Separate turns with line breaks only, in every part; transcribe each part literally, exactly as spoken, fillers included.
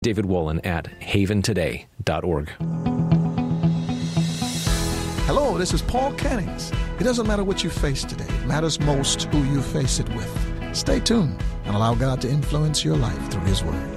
David Wolin at haven today dot org.
Hello, this is Paul Cannings. It doesn't matter what you face today. It matters most who you face it with. Stay tuned and allow God to influence your life through His Word.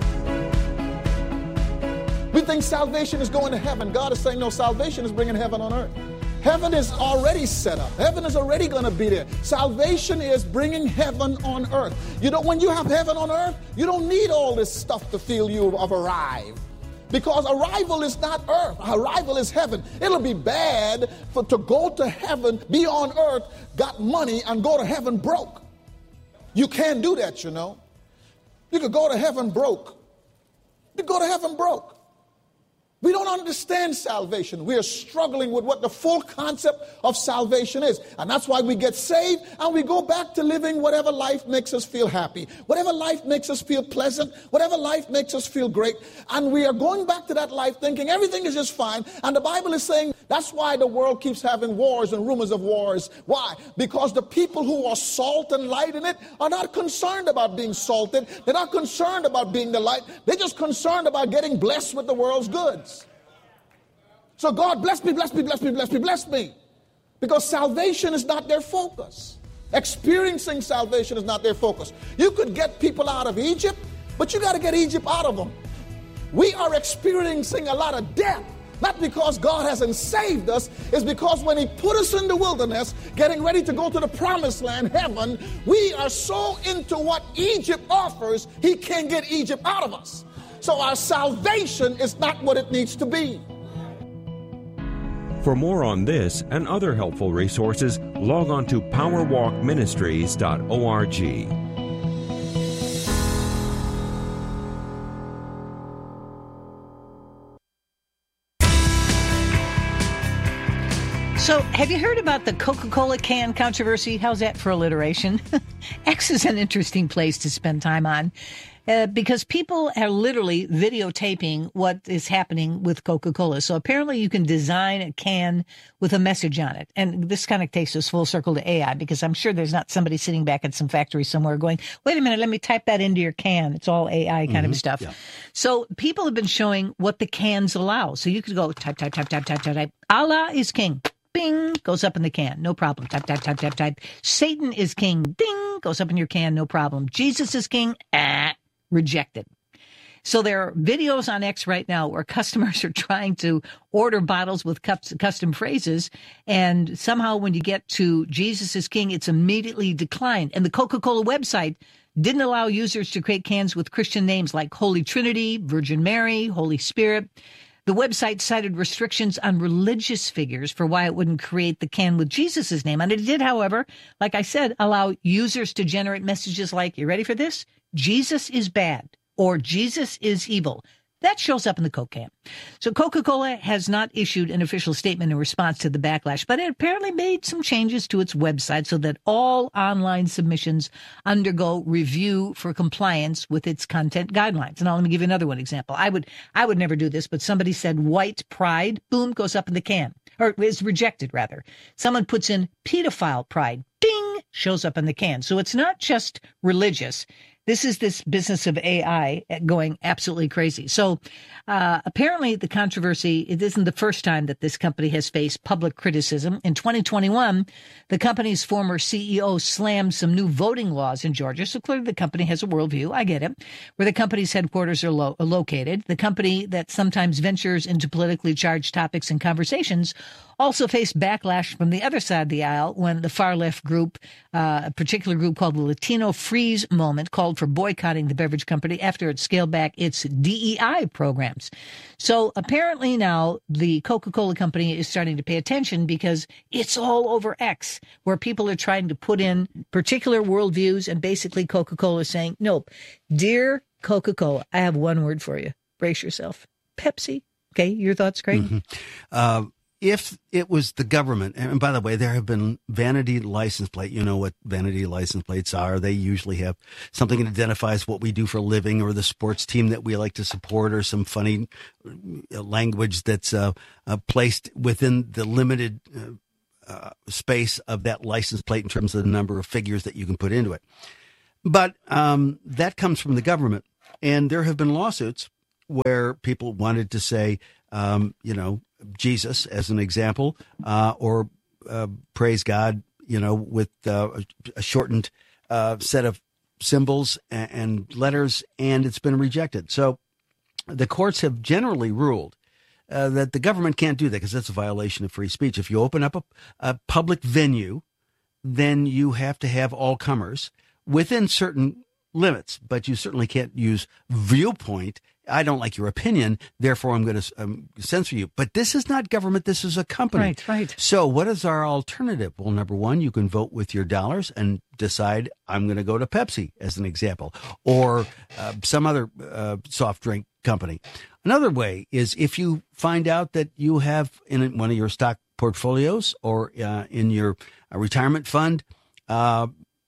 We think salvation is going to heaven. God is saying, no, salvation is bringing heaven on earth. Heaven is already set up. Heaven is already going to be there. Salvation is bringing heaven on earth. You know, when you have heaven on earth, you don't need all this stuff to feel you have arrived. Because arrival is not earth. Arrival is heaven. It'll be bad for to go to heaven, be on earth, got money, and go to heaven broke. You can't do that, you know. You could go to heaven broke. You could go to heaven broke. We don't understand salvation. We are struggling with what the full concept of salvation is. And that's why we get saved and we go back to living whatever life makes us feel happy, whatever life makes us feel pleasant, whatever life makes us feel great. And we are going back to that life thinking everything is just fine. And the Bible is saying that's why the world keeps having wars and rumors of wars. Why? Because the people who are salt and light in it are not concerned about being salted. They're not concerned about being the light. They're just concerned about getting blessed with the world's goods. So God, bless me, bless me, bless me, bless me, bless me. Because salvation is not their focus. Experiencing salvation is not their focus. You could get people out of Egypt, but you got to get Egypt out of them. We are experiencing a lot of death, not because God hasn't saved us, it's because when He put us in the wilderness, getting ready to go to the promised land, heaven, we are so into what Egypt offers, He can't get Egypt out of us. So our salvation is not what it needs to be.
For more on this and other helpful resources, log on to power walk ministries dot org.
So, have you heard about the Coca-Cola can controversy? How's that for alliteration? X is an interesting place to spend time on. Uh, because people are literally videotaping what is happening with Coca-Cola. So apparently you can design a can with a message on it. And this kind of takes us full circle to A I, because I'm sure there's not somebody sitting back at some factory somewhere going, wait a minute, let me type that into your can. It's all A I kind mm-hmm. of stuff. Yeah. So people have been showing what the cans allow. So you could go type, type, type, type, type, type, type. Allah is king. Bing, goes up in the can. No problem. Type, type, type, type, type. Satan is king. Ding, goes up in your can. No problem. Jesus is king. Ah. Rejected. So there are videos on X right now where customers are trying to order bottles with custom phrases, and somehow when you get to Jesus is King, it's immediately declined. And the Coca-Cola website didn't allow users to create cans with Christian names like Holy Trinity, Virgin Mary, Holy Spirit. The website cited restrictions on religious figures for why it wouldn't create the can with Jesus' name. And it did, however, like I said, allow users to generate messages like, you ready for this? Jesus is bad, or Jesus is evil. That shows up in the Coke can. So Coca-Cola has not issued an official statement in response to the backlash, but it apparently made some changes to its website so that all online submissions undergo review for compliance with its content guidelines. And I'll let me give you another one example. I would, I would never do this, but somebody said white pride, boom, goes up in the can, or is rejected rather. Someone puts in pedophile pride, ding, shows up in the can. So it's not just religious. This is this business of A I going absolutely crazy. So uh, apparently the controversy, it isn't the first time that this company has faced public criticism. In twenty twenty-one, the company's former C E O slammed some new voting laws in Georgia. So clearly the company has a worldview. I get it. Where the company's headquarters are, lo- are located. The company that sometimes ventures into politically charged topics and conversations also faced backlash from the other side of the aisle when the far-left group, uh, a particular group called the Latino Freeze Moment, called for boycotting the beverage company after it scaled back its D E I programs. So apparently now the Coca-Cola company is starting to pay attention because it's all over X, where people are trying to put in particular worldviews, and basically Coca-Cola is saying, nope, dear Coca-Cola, I have one word for you. Brace yourself. Pepsi. Okay, your thoughts, Craig?
Mm-hmm. Uh, If it was the government, and by the way, there have been vanity license plate. You know what vanity license plates are. They usually have something that identifies what we do for a living or the sports team that we like to support or some funny language that's uh, uh, placed within the limited uh, uh, space of that license plate in terms of the number of figures that you can put into it. But um, that comes from the government. And there have been lawsuits where people wanted to say, um, you know, Jesus as an example, uh, or uh, praise God, you know, with uh, a shortened uh, set of symbols and, and letters, and it's been rejected. So the courts have generally ruled uh, that the government can't do that because that's a violation of free speech. If you open up a, a public venue, then you have to have all comers within certain limits, but you certainly can't use viewpoint. I don't like your opinion, therefore I'm going to um, censor you. But this is not government. This is a company.
Right, right.
So what is our alternative? Well, number one, you can vote with your dollars and decide I'm going to go to Pepsi, as an example, or uh, some other uh, soft drink company. Another way is if you find out that you have in one of your stock portfolios or uh, in your uh, retirement fund uh,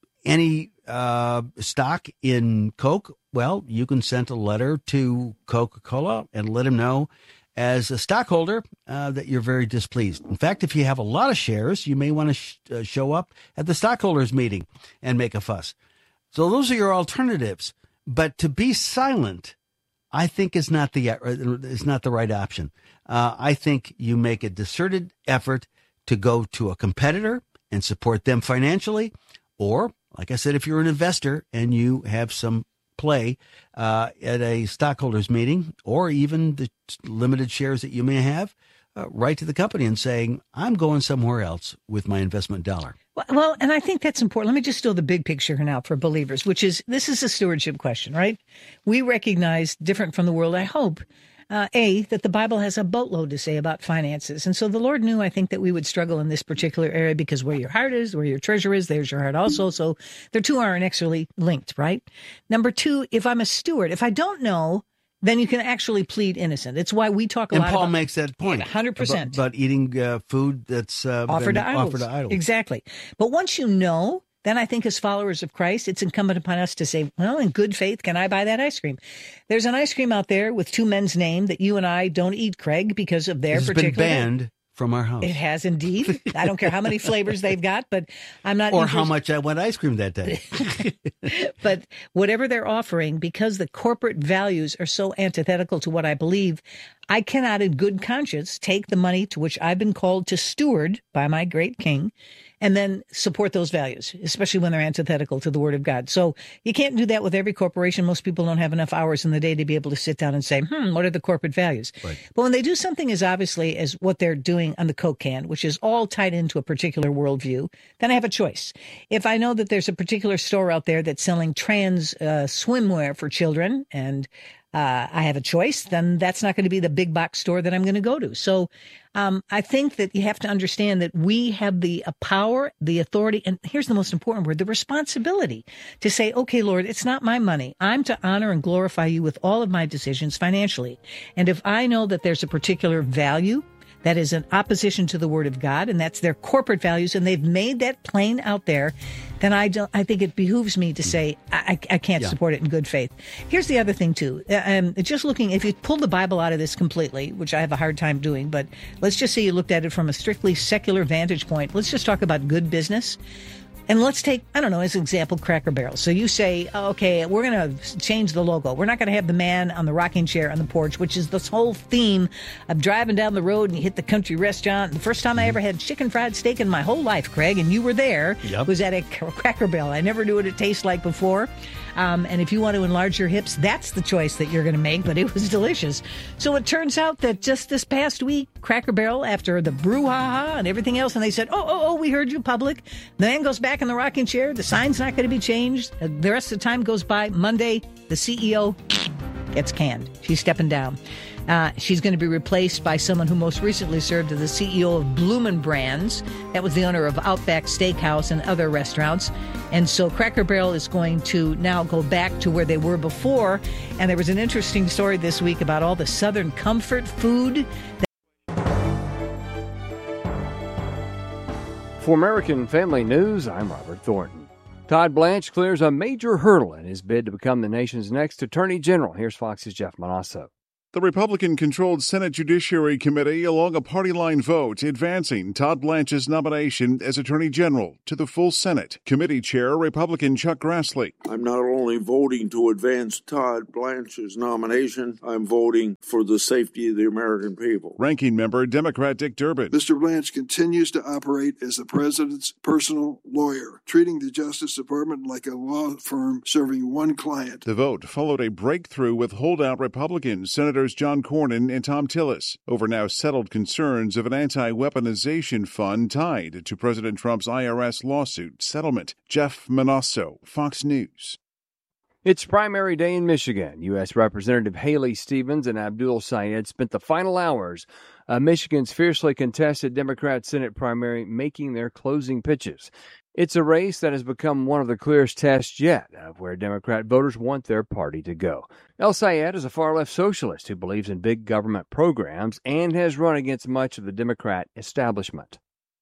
any uh, stock in Coke, well, you can send a letter to Coca-Cola and let them know as a stockholder uh, that you're very displeased. In fact, if you have a lot of shares, you may want to sh- uh, show up at the stockholders meeting and make a fuss. So those are your alternatives. But to be silent, I think is not the is not the right option. Uh, I think you make a concerted effort to go to a competitor and support them financially, or, like I said, if you're an investor and you have some play uh, at a stockholders meeting, or even the limited shares that you may have, uh, write to the company and saying, I'm going somewhere else with my investment dollar.
Well, and I think that's important. Let me just do the big picture now for believers, which is this is a stewardship question, right? We recognize, different from the world, I hope, uh, A, that the Bible has a boatload to say about finances. And so the Lord knew, I think, that we would struggle in this particular area because where your heart is, where your treasure is, there's your heart also. So the two are inexorably linked, right? Number two, if I'm a steward, if I don't know, then you can actually plead innocent. It's why we talk a
and
lot
Paul
about...
makes that point.
one hundred percent.
About, about eating uh, food that's uh,
offered, to idols.
offered to idols.
Exactly. But once you know, then I think as followers of Christ, it's incumbent upon us to say, well, in good faith, can I buy that ice cream? There's an ice cream out there with two men's name that you and I don't eat, Craig, because of their
it's
particular...
It's been banned from our house.
It has indeed. I don't care how many flavors they've got, but I'm not...
Or
interested.
how much I want ice cream that day.
But whatever they're offering, because the corporate values are so antithetical to what I believe, I cannot in good conscience take the money to which I've been called to steward by my great king and then support those values, especially when they're antithetical to the word of God. So you can't do that with every corporation. Most people don't have enough hours in the day to be able to sit down and say, hmm, what are the corporate values? Right. But when they do something as obviously as what they're doing on the Coke can, which is all tied into a particular worldview, then I have a choice. If I know that there's a particular store out there that's selling trans uh, swimwear for children and Uh, I have a choice, then that's not going to be the big box store that I'm going to go to. So um, I think that you have to understand that we have the uh, power, the authority, and here's the most important word, the responsibility to say, okay, Lord, it's not my money. I'm to honor and glorify you with all of my decisions financially. And if I know that there's a particular value that is in opposition to the word of God, and that's their corporate values, and they've made that plain out there, then I don't. I think it behooves me to say I, I can't yeah. support it in good faith. Here's the other thing too. Um, just looking, if you pull the Bible out of this completely, which I have a hard time doing, but let's just say you looked at it from a strictly secular vantage point. Let's just talk about good business. And let's take, I don't know, as an example, Cracker Barrel. So you say, okay, we're going to change the logo. We're not going to have the man on the rocking chair on the porch, which is this whole theme of driving down the road and you hit the country restaurant. The first time I ever had chicken fried steak in my whole life, Craig, and you were there, yep. was at a Cracker Barrel. I never knew what it tastes like before. Um, and if you want to enlarge your hips, that's the choice that you're going to make, but it was delicious. So it turns out that just this past week, Cracker Barrel, after the brouhaha and everything else, and they said, oh, oh, oh, we heard you, public. The man goes back in the rocking chair. The sign's not going to be changed. The rest of the time goes by. Monday, the C E O gets canned. She's stepping down. Uh, she's going to be replaced by someone who most recently served as the C E O of Bloomin' Brands. That was the owner of Outback Steakhouse and other restaurants. And so Cracker Barrel is going to now go back to where they were before. And there was an interesting story this week about all the Southern comfort food.
For American Family News, I'm Robert Thornton. Todd Blanche clears a major hurdle in his bid to become the nation's next Attorney General. Here's Fox's Jeff Manasso.
The Republican-controlled Senate Judiciary Committee, along a party line vote, advancing Todd Blanche's nomination as Attorney General to the full Senate. Committee Chair Republican Chuck Grassley.
I'm not only voting to advance Todd Blanche's nomination, I'm voting for the safety of the American people.
Ranking Member Democrat Dick Durbin.
Mister Blanche continues to operate as the president's personal lawyer, treating the Justice Department like a law firm serving one client.
The vote followed a breakthrough with holdout Republicans, Senators John Cornyn and Tom Tillis, over now settled concerns of an anti-weaponization fund tied to President Trump's I R S lawsuit settlement. Jeff Manasso, Fox News.
It's primary day in Michigan. U S. Representative Haley Stevens and Abdul Sayed spent the final hours of Michigan's fiercely contested Democrat Senate primary making their closing pitches. It's a race that has become one of the clearest tests yet of where Democrat voters want their party to go. El Sayed is a far-left socialist who believes in big government programs and has run against much of the Democrat establishment.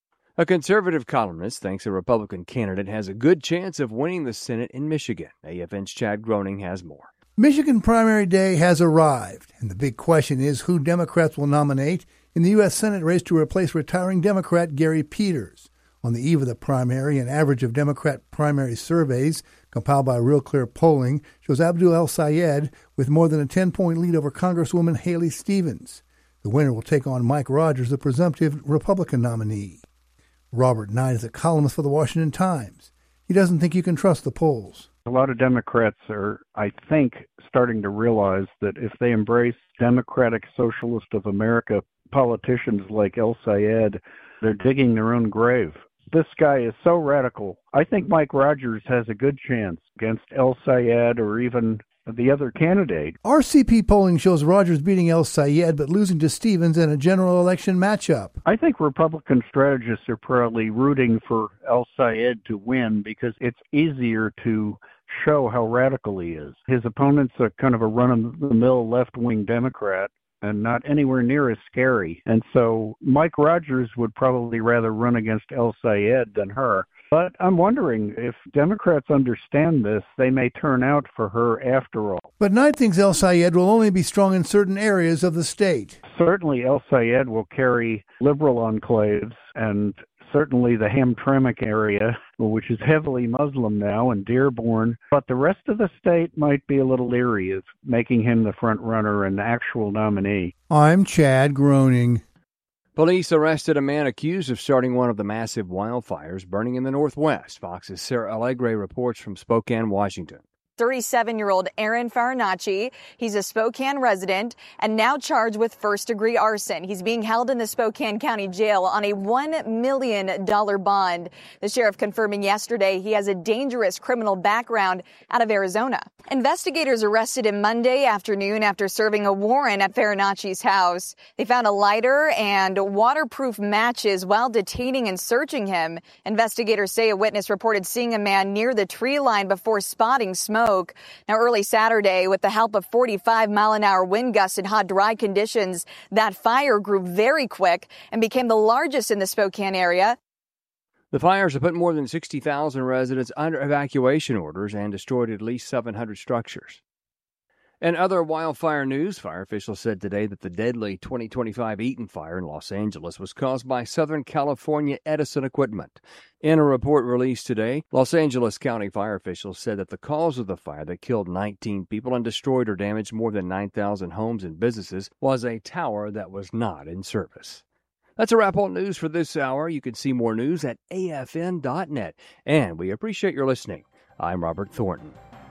A conservative columnist thinks a Republican candidate has a good chance of winning the Senate in Michigan. A F N's Chad Groening has more.
Michigan primary day has arrived, and the big question is who Democrats will nominate in the U S. Senate race to replace retiring Democrat Gary Peters. On the eve of the primary, an average of Democrat primary surveys compiled by Real Clear Polling shows Abdul El Sayed with more than a ten-point lead over Congresswoman Haley Stevens. The winner will take on Mike Rogers, the presumptive Republican nominee. Robert Knight is a columnist for the Washington Times. He doesn't think you can trust the polls.
A lot of Democrats are, I think, starting to realize that if they embrace Democratic Socialist of America politicians like El Sayed, they're digging their own grave. This guy is so radical. I think Mike Rogers has a good chance against El Sayed or even the other candidate.
R C P polling shows Rogers beating El Sayed but losing to Stevens in a general election matchup.
I think Republican strategists are probably rooting for El Sayed to win because it's easier to show how radical he is. His opponent's a kind of a run-of-the-mill left-wing Democrat and not anywhere near as scary. And so Mike Rogers would probably rather run against El Sayed than her. But I'm wondering if Democrats understand this, they may turn out for her after all.
But Knight thinks El Sayed will only be strong in certain areas of the state.
Certainly El Sayed will carry liberal enclaves and certainly the Hamtramck area, which is heavily Muslim now, and Dearborn. But the rest of the state might be a little leery of making him the front runner and the actual nominee.
I'm Chad Groening.
Police arrested a man accused of starting one of the massive wildfires burning in the Northwest. Fox's Sarah Allegre reports from Spokane, Washington.
thirty-seven-year-old Aaron Farinacci. He's a Spokane resident and now charged with first-degree arson. He's being held in the Spokane County Jail on a one million dollars bond. The sheriff confirming yesterday he has a dangerous criminal background out of Arizona. Investigators arrested him Monday afternoon after serving a warrant at Farinacci's house. They found a lighter and waterproof matches while detaining and searching him. Investigators say a witness reported seeing a man near the tree line before spotting smoke. Now, early Saturday, with the help of forty-five mile an hour wind gusts and hot, dry conditions, that fire grew very quick and became the largest in the Spokane area.
The fires have put more than sixty thousand residents under evacuation orders and destroyed at least seven hundred structures. In other wildfire news, fire officials said today that the deadly twenty twenty-five Eaton fire in Los Angeles was caused by Southern California Edison equipment. In a report released today, Los Angeles County fire officials said that the cause of the fire that killed nineteen people and destroyed or damaged more than nine thousand homes and businesses was a tower that was not in service. That's a wrap on news for this hour. You can see more news at A F N dot net. And we appreciate your listening. I'm Robert Thornton.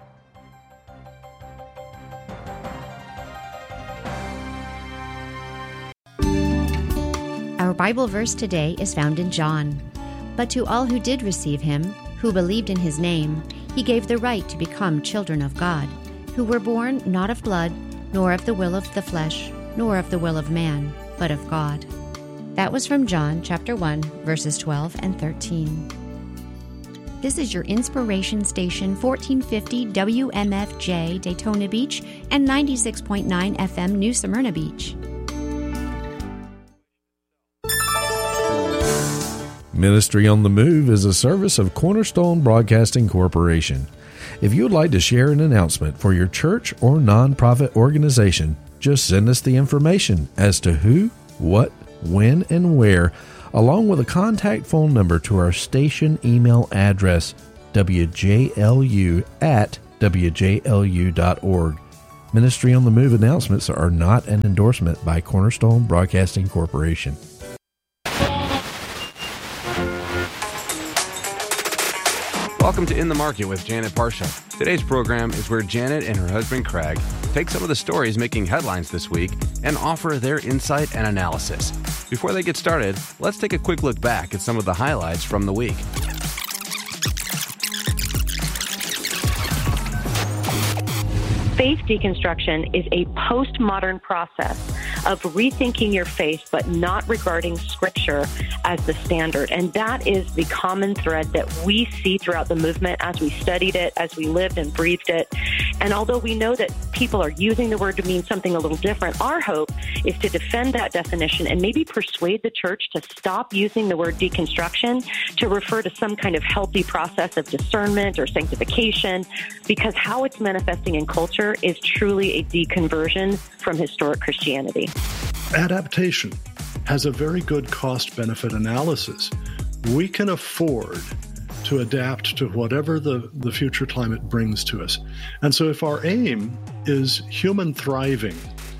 Our Bible verse today is found in John. But to all who did receive him, who believed in his name, he gave the right to become children of God, who were born not of blood, nor of the will of the flesh, nor of the will of man, but of God. That was from John chapter one, verses twelve and thirteen. This is your inspiration station, fourteen fifty W M F J Daytona Beach and ninety-six point nine F M New Smyrna Beach.
Ministry on the Move is a service of Cornerstone Broadcasting Corporation. If you would like to share an announcement for your church or nonprofit organization, Just send us the information as to who, what, when, and where, along with a contact phone number to our station email address, W J L U at W J L U dot org. Ministry on the Move announcements are not an endorsement by Cornerstone Broadcasting Corporation.
Welcome to In the Market with Janet Parshall. Today's program is where Janet and her husband Craig take some of the stories making headlines this week and offer their insight and analysis. Before they get started, let's take a quick look back at some of the highlights from the week.
Faith deconstruction is a postmodern process of rethinking your faith, but not regarding Scripture as the standard. And that is the common thread that we see throughout the movement as we studied it, as we lived and breathed it. And although we know that people are using the word to mean something a little different, our hope is to defend that definition and maybe persuade the church to stop using the word deconstruction to refer to some kind of healthy process of discernment or sanctification, because how it's manifesting in culture is truly a deconversion from historic Christianity.
Adaptation has a very good cost-benefit analysis. We can afford to adapt to whatever the, the future climate brings to us. And so if our aim is human thriving,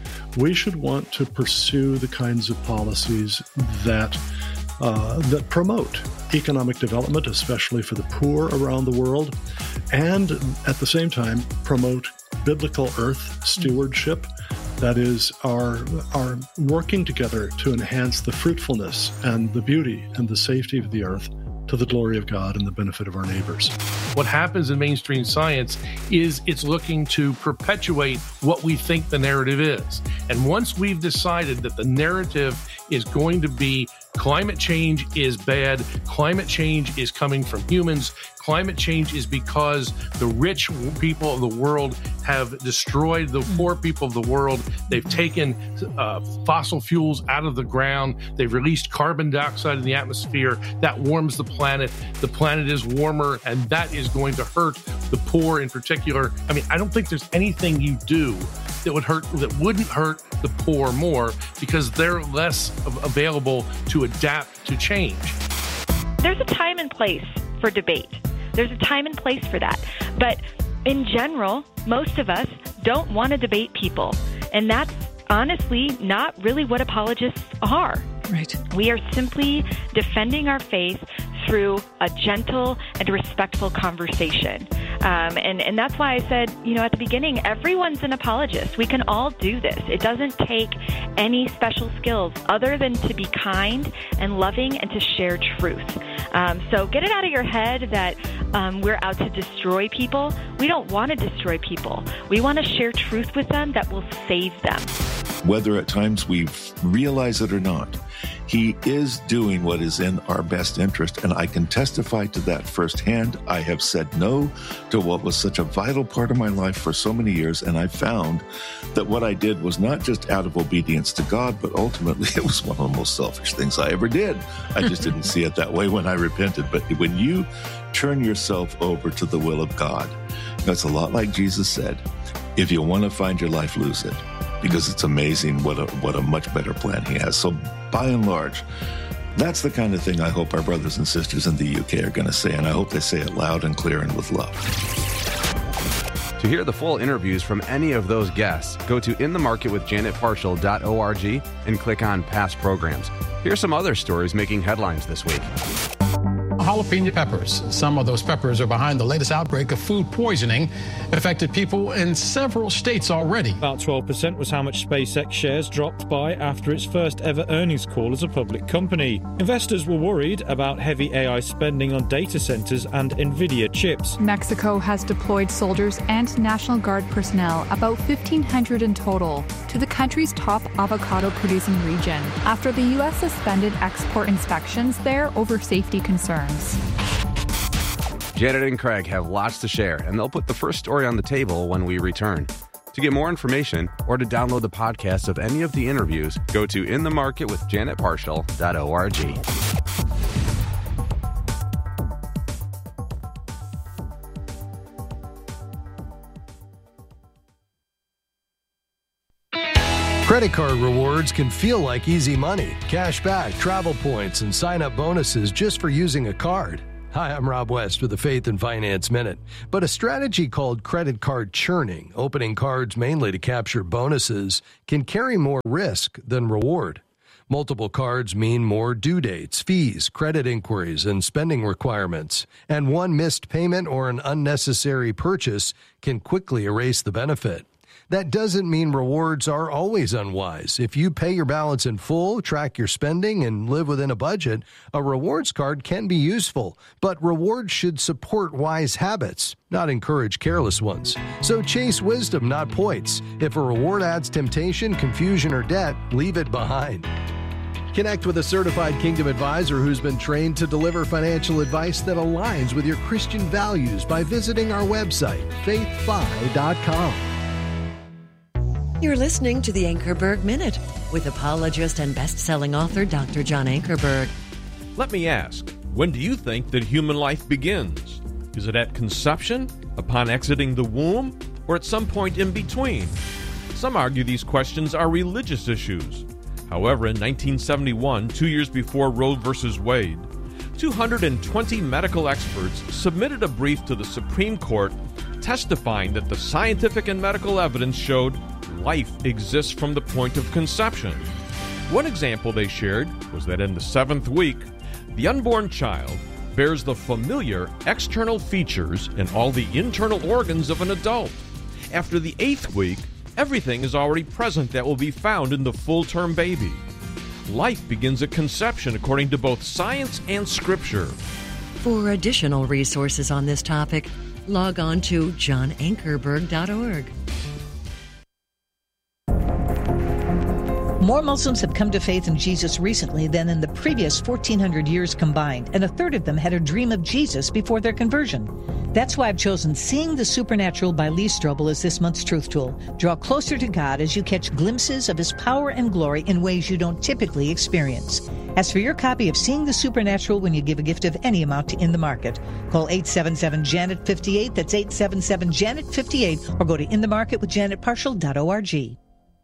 we should want to pursue the kinds of policies that uh, that promote economic development, especially for the poor around the world, and at the same time promote biblical earth stewardship. That is, our, our working together to enhance the fruitfulness and the beauty and the safety of the earth to the glory of God and the benefit of our neighbors.
What happens in mainstream science is it's looking to perpetuate what we think the narrative is. And once we've decided that the narrative is going to be climate change is bad, climate change is coming from humans, climate change is because the rich people of the world have destroyed the poor people of the world. They've taken uh, fossil fuels out of the ground. They've released carbon dioxide in the atmosphere. That warms the planet. The planet is warmer, and that is going to hurt the poor in particular. I mean, I don't think there's anything you do that would hurt, that wouldn't hurt the poor more, because they're less available to adapt to change.
There's a time and place for debate. There's a time and place for that. But in general, most of us don't want to debate people. And that's honestly not really what apologists are.
Right.
We are simply defending our faith through a gentle and respectful conversation. Um, and, and that's why I said, you know, at the beginning, everyone's an apologist. We can all do this. It doesn't take any special skills other than to be kind and loving and to share truth. Um, so get it out of your head that um, we're out to destroy people. We don't want to destroy people. We want to share truth with them that will save them.
Whether at times we realize it or not, he is doing what is in our best interest, and I can testify to that firsthand. I have said no to what was such a vital part of my life for so many years, and I found that what I did was not just out of obedience to God, but ultimately it was one of the most selfish things I ever did. I just didn't see it that way when I repented. But when you turn yourself over to the will of God, that's a lot like Jesus said, if you want to find your life, lose it. Because it's amazing what a what a much better plan he has. So by and large, that's the kind of thing I hope our brothers and sisters in the U K are going to say, and I hope they say it loud and clear and with love.
To hear the full interviews from any of those guests, go to in the market with janet parshall dot org and click on past programs. Here's some other stories making headlines this week.
Jalapeno peppers. Some of those peppers are behind the latest outbreak of food poisoning. It affected people in several states already.
About twelve percent was how much SpaceX shares dropped by after its first ever earnings call as a public company. Investors were worried about heavy A I spending on data centers and NVIDIA chips.
Mexico has deployed soldiers and National Guard personnel, about fifteen hundred in total, to the country's top avocado-producing region after the U S suspended export inspections there over safety concerns.
Janet and Craig have lots to share, and they'll put the first story on the table when we return. To get more information or to download the podcast of any of the interviews, go to in the market with janet parshall dot org.
Credit card rewards can feel like easy money, cash back, travel points, and sign-up bonuses just for using a card. Hi, I'm Rob West with the Faith and Finance Minute. But a strategy called credit card churning, opening cards mainly to capture bonuses, can carry more risk than reward. Multiple cards mean more due dates, fees, credit inquiries, and spending requirements. And one missed payment or an unnecessary purchase can quickly erase the benefit. That doesn't mean rewards are always unwise. If you pay your balance in full, track your spending, and live within a budget, a rewards card can be useful. But rewards should support wise habits, not encourage careless ones. So chase wisdom, not points. If a reward adds temptation, confusion, or debt, leave it behind. Connect with a certified Kingdom advisor who's been trained to deliver financial advice that aligns with your Christian values by visiting our website, faith fi dot com.
You're listening to the Ankerberg Minute with apologist and best-selling author Doctor John Ankerberg.
Let me ask, when do you think that human life begins? Is it at conception, upon exiting the womb, or at some point in between? Some argue these questions are religious issues. However, in nineteen seventy-one, two years before Roe versus Wade, two hundred twenty medical experts submitted a brief to the Supreme Court testifying that the scientific and medical evidence showed life exists from the point of conception. One example they shared was that in the seventh week, the unborn child bears the familiar external features and all the internal organs of an adult. After the eighth week, everything is already present that will be found in the full-term baby. Life begins at conception according to both science and Scripture.
For additional resources on this topic, log on to john ankerberg dot org.
More Muslims have come to faith in Jesus recently than in the previous fourteen hundred years combined, and a third of them had a dream of Jesus before their conversion. That's why I've chosen Seeing the Supernatural by Lee Strobel as this month's Truth Tool. Draw closer to God as you catch glimpses of His power and glory in ways you don't typically experience. As for your copy of Seeing the Supernatural when you give a gift of any amount to In the Market, call eight seven seven, Janet fifty-eight, that's eight seven seven, Janet fifty-eight, or go to in the market with janet partial dot org.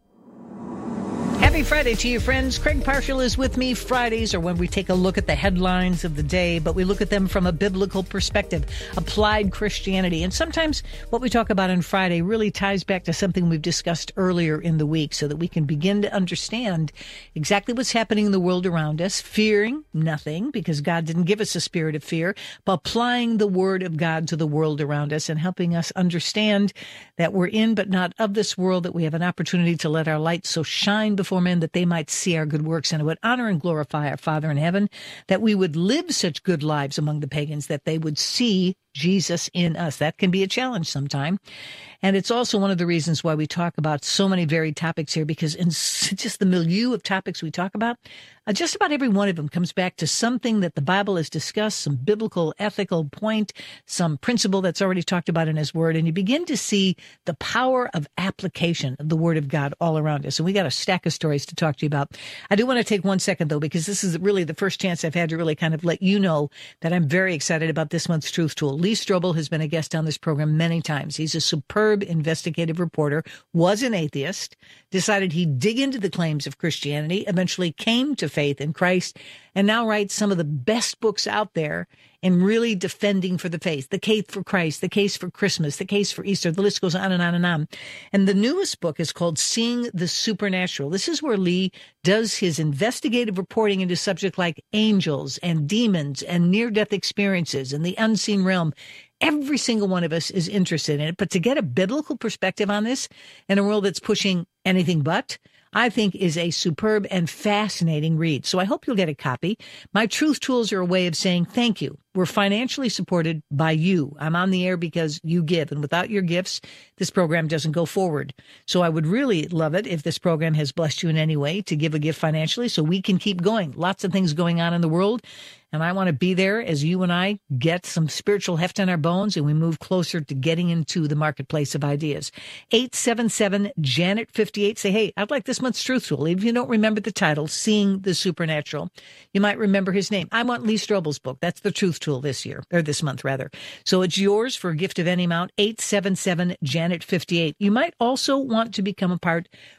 Happy Friday to you, friends. Craig Partial is with me. Fridays are when we take a look at the headlines of the day, but we look at them from a biblical perspective, applied Christianity. And sometimes what we talk about on Friday really ties back to something we've discussed earlier in the week so that we can begin to understand exactly what's happening in the world around us, fearing nothing because God didn't give us a spirit of fear, but applying the word of God to the world around us and helping us understand that we're in but not of this world, that we have an opportunity to let our light so shine before men that they might see our good works and it would honor and glorify our Father in heaven, that we would live such good lives among the pagans that they would see Jesus in us. That can be a challenge sometime. And it's also one of the reasons why we talk about so many varied topics here, because in just the milieu of topics we talk about, uh, just about every one of them comes back to something that the Bible has discussed, some biblical, ethical point, some principle that's already talked about in His Word. And you begin to see the power of application of the Word of God all around us. And we got a stack of stories to talk to you about. I do want to take one second, though, because this is really the first chance I've had to really kind of let you know that I'm very excited about this month's Truth Tool. Lee Strobel has been a guest on this program many times. He's a superb investigative reporter, was an atheist, decided he'd dig into the claims of Christianity, eventually came to faith in Christ, and now writes some of the best books out there in really defending for the faith, the case for Christ, the case for Christmas, the case for Easter. The list goes on and on and on. And the newest book is called Seeing the Supernatural. This is where Lee does his investigative reporting into subjects like angels and demons and near-death experiences and the unseen realm. Every single one of us is interested in it. But to get a biblical perspective on this in a world that's pushing anything but, I think is a superb and fascinating read. So I hope you'll get a copy. My Truth Tools are a way of saying thank you. We're financially supported by you. I'm on the air because you give. And without your gifts, this program doesn't go forward. So I would really love it if this program has blessed you in any way to give a gift financially so we can keep going. Lots of things going on in the world. And I want to be there as you and I get some spiritual heft in our bones and we move closer to getting into the marketplace of ideas. eight seven seven, Janet fifty-eight. Say, hey, I'd like this month's Truth Tool. If you don't remember the title, Seeing the Supernatural, you might remember his name. I want Lee Strobel's book. That's the Truth Tool this year, or this month, rather. So it's yours for a gift of any amount, eight seven seven, Janet fifty-eight. You might also want to become a part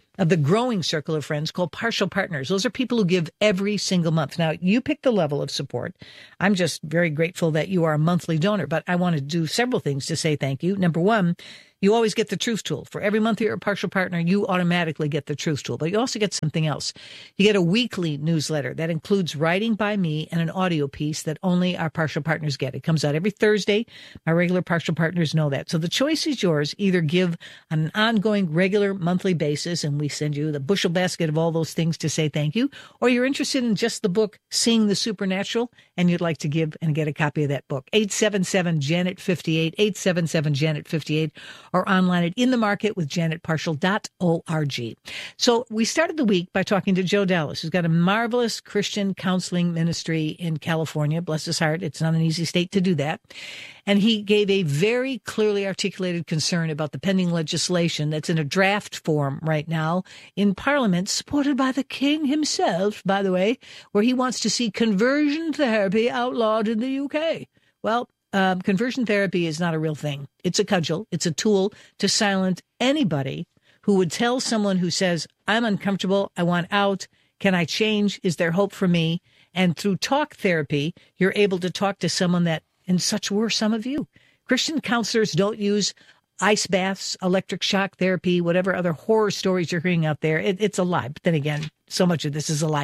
of the growing circle of friends called Partial Partners. Those are people who give every single month. Now, you pick the level of support. I'm just very grateful that you are a monthly donor, but I want to do several things to say thank you. Number one, you always get the Truth Tool. For every month you're a Partial Partner, you automatically get the Truth Tool. But you also get something else. You get a weekly newsletter that includes writing by me and an audio piece that only our Partial Partners get. It comes out every Thursday. My regular Partial Partners know that. So the choice is yours. Either give on an ongoing, regular, monthly basis, and we send you the bushel basket of all those things to say thank you, or you're interested in just the book, Seeing the Supernatural, and you'd like to give and get a copy of that book. eight seven seven, Janet fifty-eight, eight seven seven, Janet fifty-eight, or online at in the market with janet partial dot org. So we started the week by talking to Joe Dallas, who's got a marvelous Christian counseling ministry in California. Bless his heart. It's not an easy state to do that. And he gave a very clearly articulated concern about the pending legislation that's in a draft form right now in Parliament, supported by the King himself, by the way, where he wants to see conversion therapy outlawed in the U K. Well, Um, conversion therapy is not a real thing. It's a cudgel. It's a tool to silence anybody who would tell someone who says, I'm uncomfortable, I want out, can I change, is there hope for me? And through talk therapy, you're able to talk to someone that, and such were some of you. Christian counselors don't use ice baths, electric shock therapy, whatever other horror stories you're hearing out there. It, it's a lie. But then again, so much of this is a lie.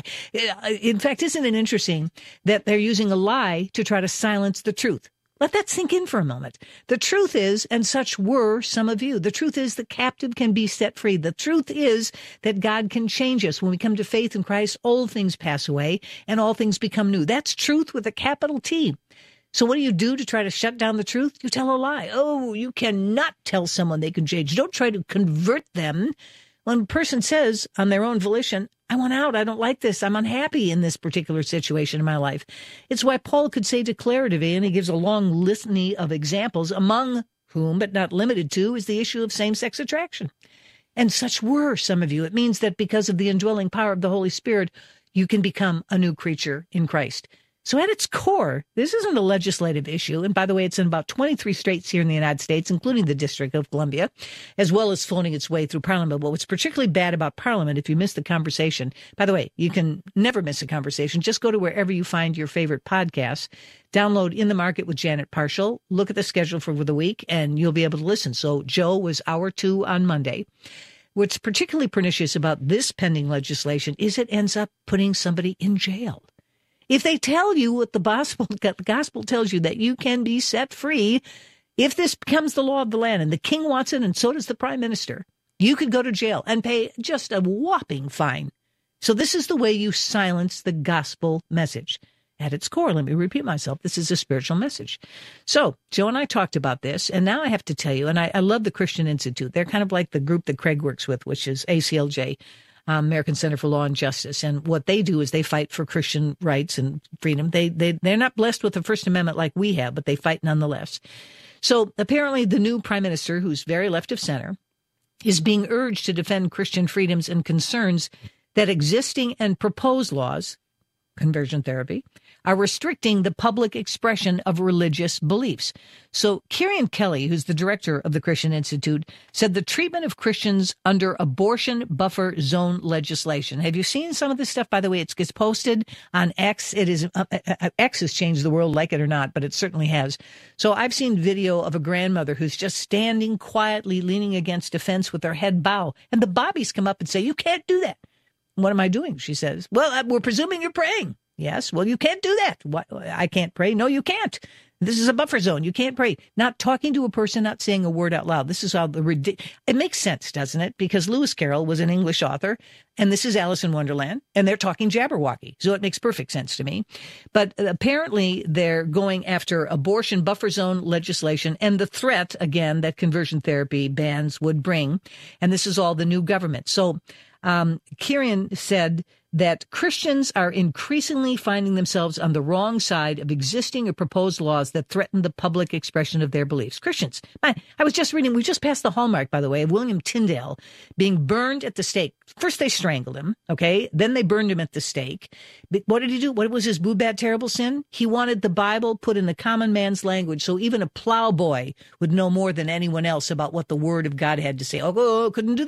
In fact, isn't it interesting that they're using a lie to try to silence the truth? Let that sink in for a moment. The truth is, and such were some of you, the truth is the captive can be set free. The truth is that God can change us. When we come to faith in Christ, old things pass away and all things become new. That's truth with a capital T. So what do you do to try to shut down the truth? You tell a lie. Oh, you cannot tell someone they can change. Don't try to convert them. When a person says on their own volition, I want out, I don't like this, I'm unhappy in this particular situation in my life. It's why Paul could say declaratively, and he gives a long litany of examples, among whom, but not limited to, is the issue of same-sex attraction. And such were some of you. It means that because of the indwelling power of the Holy Spirit, you can become a new creature in Christ. So at its core, this isn't a legislative issue. And by the way, it's in about twenty-three states here in the United States, including the District of Columbia, as well as floating its way through Parliament. But what's particularly bad about Parliament, if you miss the conversation, by the way, you can never miss a conversation. Just go to wherever you find your favorite podcasts, download In the Market with Janet Partial, look at the schedule for the week, and you'll be able to listen. So Joe was hour two on Monday. What's particularly pernicious about this pending legislation is it ends up putting somebody in jail. If they tell you what the gospel, the gospel tells you, that you can be set free, if this becomes the law of the land, and the king wants it, and so does the prime minister, you could go to jail and pay just a whopping fine. So this is the way you silence the gospel message. At its core, let me repeat myself, this is a spiritual message. So Joe and I talked about this, and now I have to tell you, and I, I love the Christian Institute. They're kind of like the group that Craig works with, which is A C L J. Um, American Center for Law and Justice. And what they do is they fight for Christian rights and freedom. They, they, they're not blessed with the First Amendment like we have, but they fight nonetheless. So apparently the new prime minister, who's very left of center, is being urged to defend Christian freedoms and concerns that existing and proposed laws, conversion therapy, are restricting the public expression of religious beliefs. So Kieran Kelly, who's the director of the Christian Institute, said the treatment of Christians under abortion buffer zone legislation. Have you seen some of this stuff? By the way, it gets posted on X. It is uh, uh, X has changed the world, like it or not, but it certainly has. So I've seen video of a grandmother who's just standing quietly, leaning against a fence with her head bow, and the bobbies come up and say, "You can't do that." "What am I doing?" she says. "Well, we're presuming you're praying." "Yes." "Well, you can't do that." "What? I can't pray." "No, you can't. This is a buffer zone. You can't pray." Not talking to a person, not saying a word out loud. This is how the ridic- it makes sense, doesn't it? Because Lewis Carroll was an English author, and this is Alice in Wonderland, and they're talking Jabberwocky. So it makes perfect sense to me. But apparently they're going after abortion buffer zone legislation and the threat, again, that conversion therapy bans would bring. And this is all the new government. So um, Kieran said that Christians are increasingly finding themselves on the wrong side of existing or proposed laws that threaten the public expression of their beliefs. Christians. I, I was just reading, we just passed the hallmark, by the way, of William Tyndale being burned at the stake. First they strangled him, okay? Then they burned him at the stake. But what did he do? What was his boo, bad, terrible sin? He wanted the Bible put in the common man's language so even a plowboy would know more than anyone else about what the Word of God had to say. Oh, oh couldn't do that.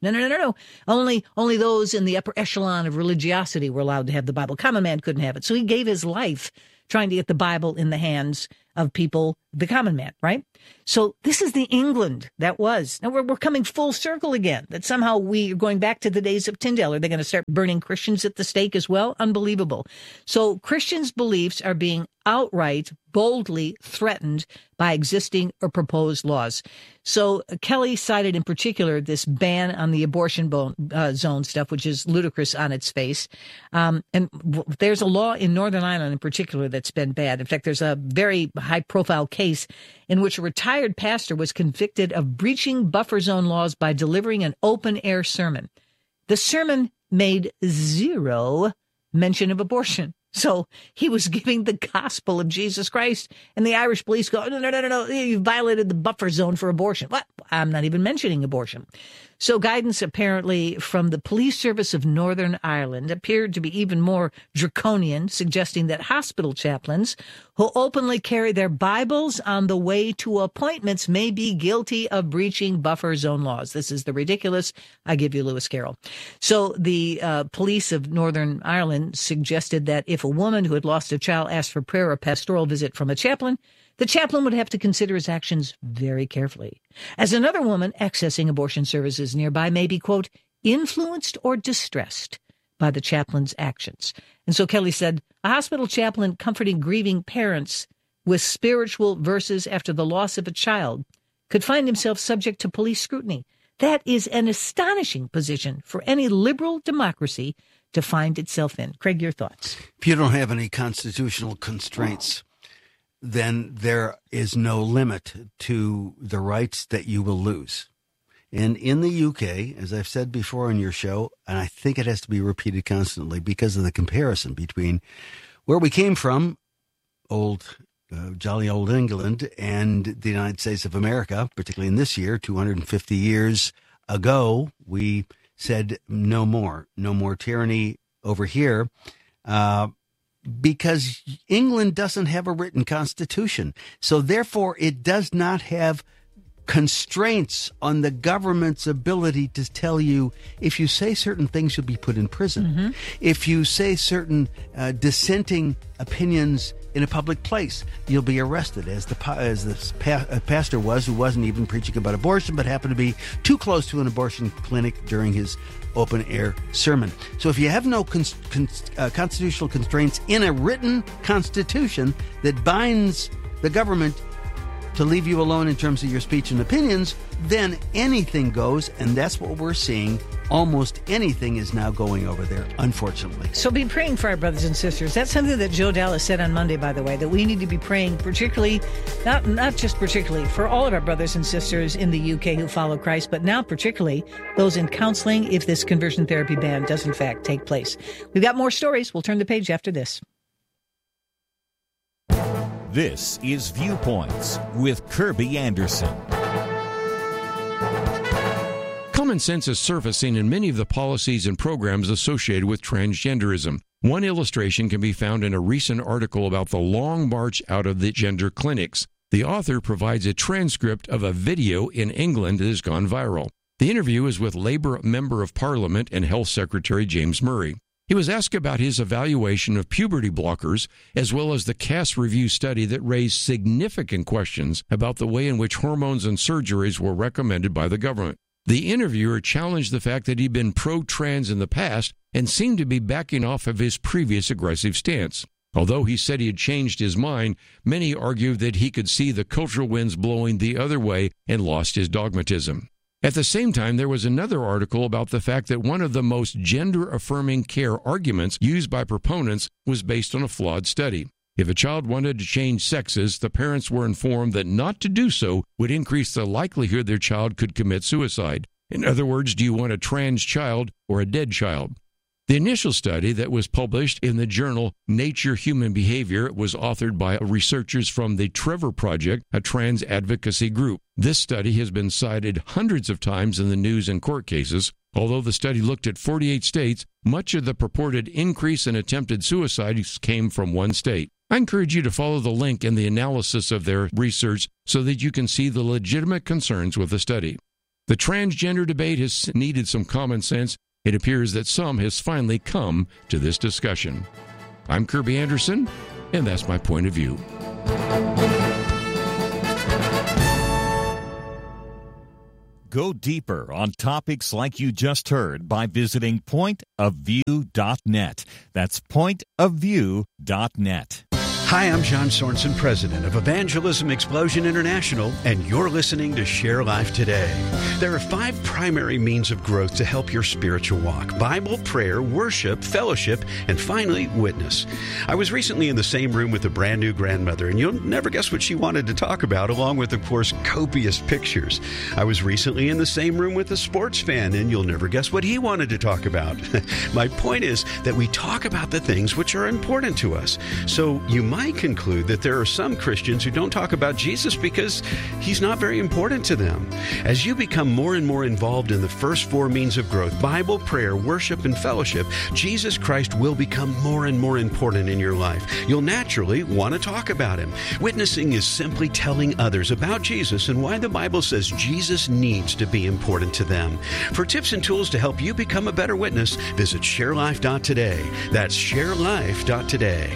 No, no, no, no, no. Only, only those in the upper echelon of religiosity were allowed to have the Bible. Common man couldn't have it. So he gave his life trying to get the Bible in the hands of people, the common man, right? So this is the England that was. Now we're, we're coming full circle again, that somehow we are going back to the days of Tyndale. Are they going to start burning Christians at the stake as well? Unbelievable. So Christians' beliefs are being outright, boldly threatened by existing or proposed laws. So Kelly cited in particular this ban on the abortion bone, uh, zone stuff, which is ludicrous on its face. Um, and w- there's a law in Northern Ireland in particular that's been bad. In fact, there's a very high-profile case in which a retired pastor was convicted of breaching buffer zone laws by delivering an open-air sermon. The sermon made zero mention of abortion. So he was giving the gospel of Jesus Christ, and the Irish police go, no, no, no, no, no, you violated the buffer zone for abortion. What? I'm not even mentioning abortion. So guidance apparently from the police service of Northern Ireland appeared to be even more draconian, suggesting that hospital chaplains who openly carry their Bibles on the way to appointments may be guilty of breaching buffer zone laws. This is the ridiculous. I give you Lewis Carroll. So the uh, police of Northern Ireland suggested that if a woman who had lost a child asked for prayer or pastoral visit from a chaplain, the chaplain would have to consider his actions very carefully, as another woman accessing abortion services nearby may be, quote, influenced or distressed by the chaplain's actions. And so Kelly said, a hospital chaplain comforting grieving parents with spiritual verses after the loss of a child could find himself subject to police scrutiny. That is an astonishing position for any liberal democracy to find itself in. Craig, your thoughts?
If you don't have any constitutional constraints, then there is no limit to the rights that you will lose. And in the U K, as I've said before on your show, and I think it has to be repeated constantly because of the comparison between where we came from, old, uh, jolly old England, and the United States of America, particularly in this year, two hundred fifty years ago, we said no more, no more tyranny over here. Uh, Because England doesn't have a written constitution. So therefore, it does not have constraints on the government's ability to tell you if you say certain things, you'll be put in prison. Mm-hmm. If you say certain uh, dissenting opinions in a public place, you'll be arrested, as the as the pa- pastor was, who wasn't even preaching about abortion, but happened to be too close to an abortion clinic during his open-air sermon. So if you have no con- con- uh, constitutional constraints in a written constitution that binds the government to leave you alone in terms of your speech and opinions, then anything goes, and that's what we're seeing. Almost anything is now going over there, unfortunately.
So be praying for our brothers and sisters. That's something that Joe Dallas said on Monday, by the way, that we need to be praying particularly, not not just particularly, for all of our brothers and sisters in the U K who follow Christ, but now particularly those in counseling if this conversion therapy ban does in fact take place. We've got more stories. We'll turn the page after this.
This is Viewpoints with Kirby Anderson.
Common sense is surfacing in many of the policies and programs associated with transgenderism. One illustration can be found in a recent article about the long march out of the gender clinics. The author provides a transcript of a video in England that has gone viral. The interview is with Labour Member of Parliament and Health Secretary James Murray. He was asked about his evaluation of puberty blockers, as well as the Cass Review study that raised significant questions about the way in which hormones and surgeries were recommended by the government. The interviewer challenged the fact that he'd been pro-trans in the past and seemed to be backing off of his previous aggressive stance. Although he said he had changed his mind, many argued that he could see the cultural winds blowing the other way and lost his dogmatism. At the same time, there was another article about the fact that one of the most gender-affirming care arguments used by proponents was based on a flawed study. If a child wanted to change sexes, the parents were informed that not to do so would increase the likelihood their child could commit suicide. In other words, do you want a trans child or a dead child? The initial study that was published in the journal Nature Human Behavior was authored by researchers from the Trevor Project, a trans advocacy group. This study has been cited hundreds of times in the news and court cases. Although the study looked at forty-eight states, much of the purported increase in attempted suicides came from one state. I encourage you to follow the link in the analysis of their research so that you can see the legitimate concerns with the study. The transgender debate has needed some common sense. It appears that some has finally come to this discussion. I'm Kirby Anderson, and that's my point of view.
Go deeper on topics like you just heard by visiting point of view dot net. That's point of view dot net.
Hi, I'm John Sorensen, president of Evangelism Explosion International, and you're listening to Share Life Today. There are five primary means of growth to help your spiritual walk: Bible, prayer, worship, fellowship, and finally, witness. I was recently in the same room with a brand new grandmother, and you'll never guess what she wanted to talk about, along with, of course, copious pictures. I was recently in the same room with a sports fan, and you'll never guess what he wanted to talk about. My point is that we talk about the things which are important to us. So you might might conclude that there are some Christians who don't talk about Jesus because he's not very important to them. As you become more and more involved in the first four means of growth, Bible, prayer, worship, and fellowship, Jesus Christ will become more and more important in your life. You'll naturally want to talk about him. Witnessing is simply telling others about Jesus and why the Bible says Jesus needs to be important to them. For tips and tools to help you become a better witness, visit share life dot today. That's share life dot today.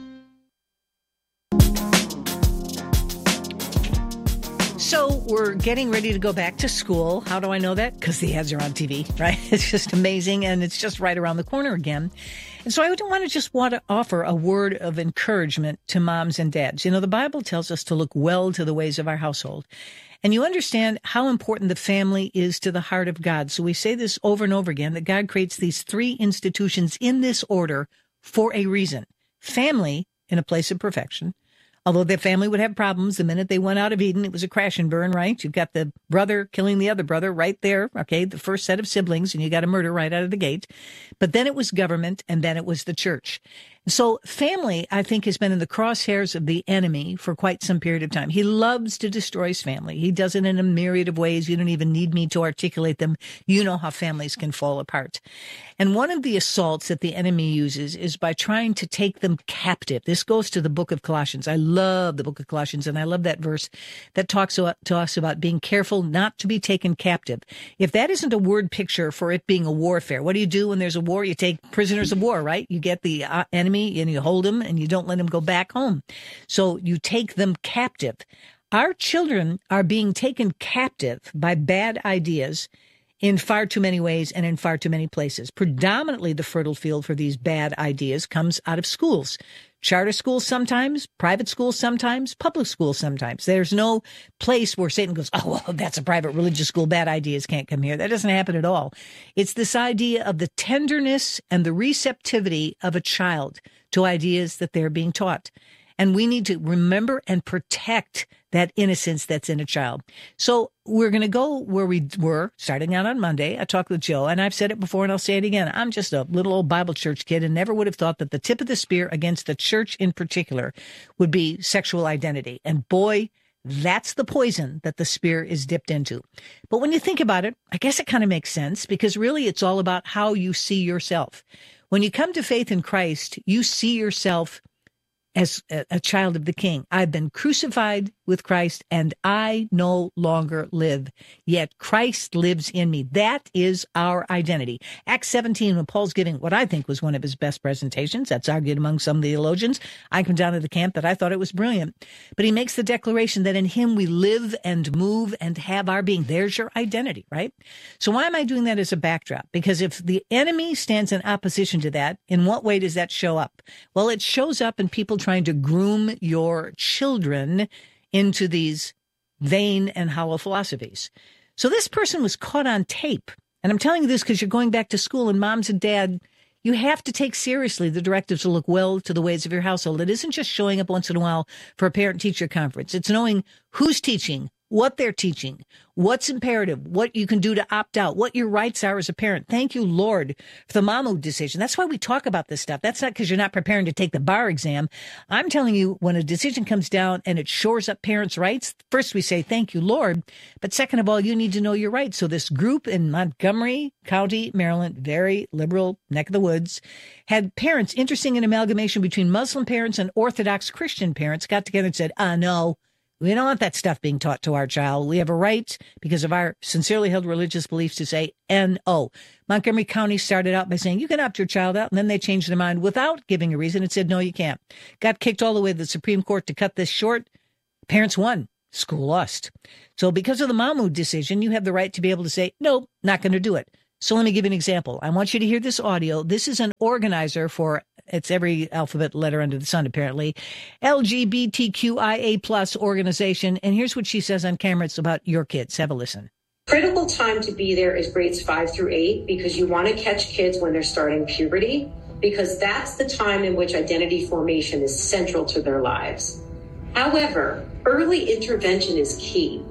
So we're getting ready to go back to school. How do I know that? Because the ads are on T V, right? It's just amazing, and it's just right around the corner again. And so I would want to just want to offer a word of encouragement to moms and dads. You know, the Bible tells us to look well to the ways of our household. And you understand how important the family is to the heart of God. So we say this over and over again, that God creates these three institutions in this order for a reason. Family in a place of perfection. Although their family would have problems the minute they went out of Eden, it was a crash and burn, right? You've got the brother killing the other brother right there, okay, the first set of siblings, and you got a murder right out of the gate. But then it was government, and then it was the church. So family, I think, has been in the crosshairs of the enemy for quite some period of time. He loves to destroy his family. He does it in a myriad of ways. You don't even need me to articulate them. You know how families can fall apart. And one of the assaults that the enemy uses is by trying to take them captive. This goes to the book of Colossians. I love the book of Colossians, and I love that verse that talks to us about being careful not to be taken captive. If that isn't a word picture for it being a warfare, what do you do when there's a war? You take prisoners of war, right? You get the uh, enemy and you hold them and you don't let them go back home. So you take them captive. Our children are being taken captive by bad ideas in far too many ways and in far too many places. Predominantly the fertile field for these bad ideas comes out of schools. Charter schools sometimes, private schools sometimes, public schools sometimes. There's no place where Satan goes, oh, well, that's a private religious school. Bad ideas can't come here. That doesn't happen at all. It's this idea of the tenderness and the receptivity of a child to ideas that they're being taught. And we need to remember and protect that innocence that's in a child. So we're going to go where we were starting out on Monday. I talked with Joe, and I've said it before and I'll say it again. I'm just a little old Bible church kid and never would have thought that the tip of the spear against the church in particular would be sexual identity. And boy, that's the poison that the spear is dipped into. But when you think about it, I guess it kind of makes sense, because really it's all about how you see yourself. When you come to faith in Christ, you see yourself as a, a child of the King. I've been crucified with Christ, and I no longer live, yet Christ lives in me. That is our identity. Acts seventeen, when Paul's giving what I think was one of his best presentations, that's argued among some theologians. I come down to the camp that I thought it was brilliant. But he makes the declaration that in him we live and move and have our being. There's your identity, right? So why am I doing that as a backdrop? Because if the enemy stands in opposition to that, in what way does that show up? Well, it shows up in people trying to groom your children into these vain and hollow philosophies. So this person was caught on tape. And I'm telling you this because you're going back to school, and moms and dad, you have to take seriously the directives to look well to the ways of your household. It isn't just showing up once in a while for a parent-teacher conference. It's knowing who's teaching, what they're teaching, what's imperative, what you can do to opt out, what your rights are as a parent. Thank you, Lord, for the Mamu decision. That's why we talk about this stuff. That's not because you're not preparing to take the bar exam. I'm telling you, when a decision comes down and it shores up parents' rights, first we say, thank you, Lord. But second of all, you need to know your rights. So this group in Montgomery County, Maryland, very liberal neck of the woods, had parents, interesting an amalgamation between Muslim parents and Orthodox Christian parents, got together and said, uh, no, We don't want that stuff being taught to our child. We have a right, because of our sincerely held religious beliefs, to say no. Montgomery County started out by saying you can opt your child out, and then they changed their mind without giving a reason and said, no, you can't. Got kicked all the way to the Supreme Court to cut this short. Parents won. School lost. So because of the Mahmoud decision, you have the right to be able to say, no, not going to do it. So let me give you an example. I want you to hear this audio. This is an organizer for, it's every alphabet letter under the sun, apparently, L G B T Q I A plus organization. And here's what she says on camera. It's about your kids. Have a listen.
Critical time to be there is grades five through eight, because you want to catch kids when they're starting puberty, because that's the time in which identity formation is central to their lives. However, early intervention is key.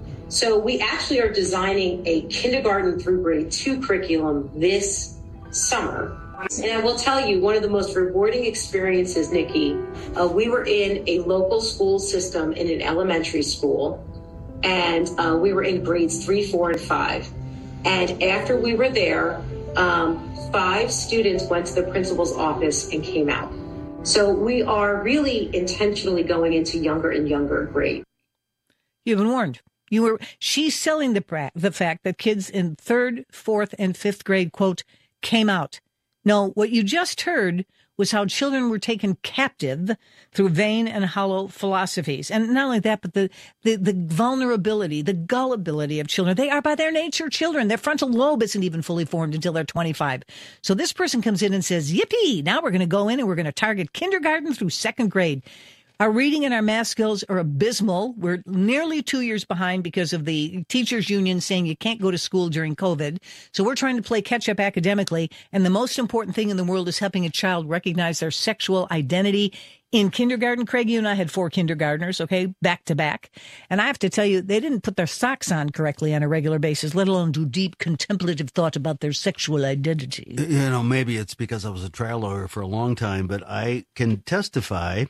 So we actually are designing a kindergarten through grade two curriculum this summer. And I will tell you, one of the most rewarding experiences, Nikki, uh, we were in a local school system in an elementary school, and uh, we were in grades three, four, and five. And after we were there, um, five students went to the principal's office and came out. So we are really intentionally going into younger and younger grades.
You've been warned. You were. She's selling the pra- the fact that kids in third, fourth, and fifth grade, quote, came out. No, what you just heard was how children were taken captive through vain and hollow philosophies. And not only that, but the, the, the vulnerability, the gullibility of children. They are by their nature children. Their frontal lobe isn't even fully formed until they're twenty-five. So this person comes in and says, yippee, now we're going to go in and we're going to target kindergarten through second grade. Our reading and our math skills are abysmal. We're nearly two years behind because of the teachers union saying you can't go to school during COVID. So we're trying to play catch up academically. And the most important thing in the world is helping a child recognize their sexual identity. In kindergarten, Craig, you and I had four kindergartners, okay, back to back. And I have to tell you, they didn't put their socks on correctly on a regular basis, let alone do deep contemplative thought about their sexual identity.
You know, maybe it's because I was a trial lawyer for a long time, but I can testify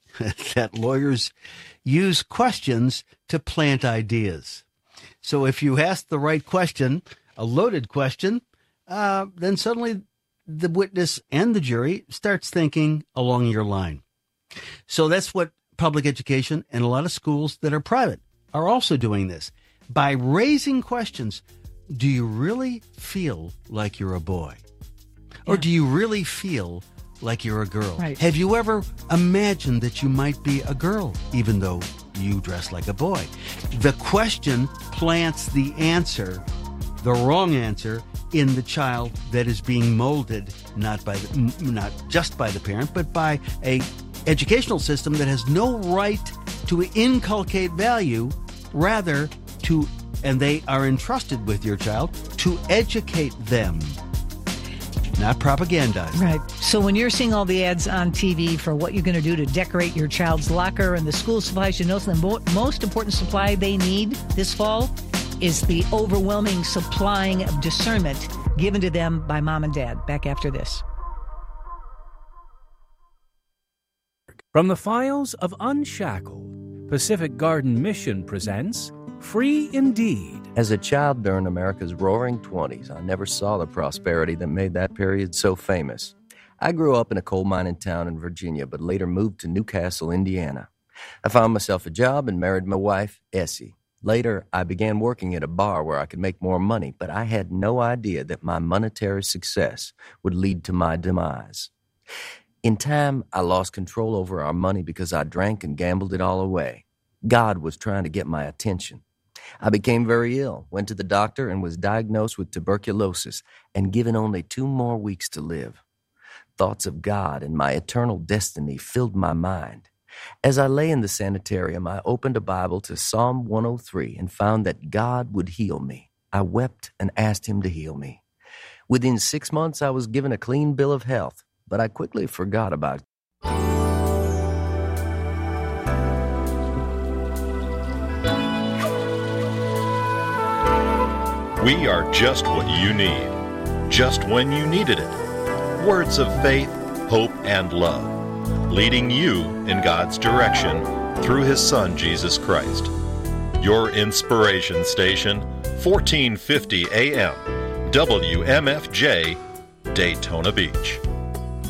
that lawyers use questions to plant ideas. So if you ask the right question, a loaded question, uh, then suddenly the witness and the jury starts thinking along your line. So that's what public education and a lot of schools that are private are also doing this. By raising questions, do you really feel like you're a boy? Or do you really feel like you're a girl?
Right.
Have you ever imagined that you might be a girl, even though you dress like a boy? The question plants the answer, the wrong answer, in the child that is being molded, not by the, not just by the parent, but by a educational system that has no right to inculcate value, rather to, and they are entrusted with your child to educate them, not propagandize.
Right. So when you're seeing all the ads on T V for what you're going to do to decorate your child's locker and the school supplies, you know the mo- most important supply they need this fall is the overwhelming supplying of discernment given to them by mom and dad. Back after this.
From the files of Unshackled, Pacific Garden Mission presents Free Indeed.
As a child during America's roaring twenties, I never saw the prosperity that made that period so famous. I grew up in a coal mining town in Virginia, but later moved to Newcastle, Indiana. I found myself a job and married my wife, Essie. Later, I began working at a bar where I could make more money, but I had no idea that my monetary success would lead to my demise. In time, I lost control over our money because I drank and gambled it all away. God was trying to get my attention. I became very ill, went to the doctor, and was diagnosed with tuberculosis and given only two more weeks to live. Thoughts of God and my eternal destiny filled my mind. As I lay in the sanitarium, I opened a Bible to Psalm one oh three and found that God would heal me. I wept and asked him to heal me. Within six months, I was given a clean bill of health, but I quickly forgot about it.
We are just what you need, just when you needed it. Words of faith, hope, and love, leading you in God's direction through His Son, Jesus Christ. Your inspiration station, fourteen fifty A M, W M F J, Daytona Beach.